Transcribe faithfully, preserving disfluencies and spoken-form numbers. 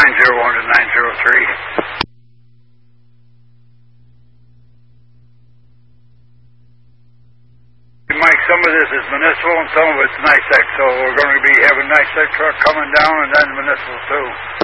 nine zero one to nine zero three. Mike, some of this is municipal and some of it's NYSEC, so we're going to be having NYSEC truck coming down and then municipal too.